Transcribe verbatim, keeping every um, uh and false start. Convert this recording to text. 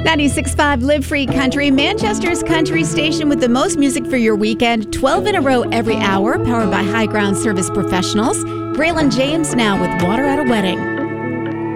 ninety-six point five Live Free Country, Manchester's country station with the most music for your weekend. twelve in a row every hour, powered by High Ground Service Professionals. Braylon James now with Water at a Wedding.